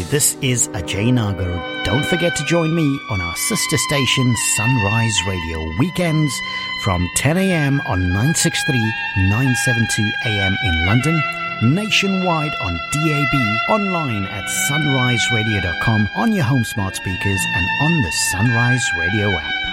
this is Ajay Nagar. Don't forget to join me on our sister station Sunrise Radio weekends from 10 a.m. on 963, 972 a.m. in London, nationwide on DAB, online at sunriseradio.com, on your home smart speakers and on the Sunrise Radio app.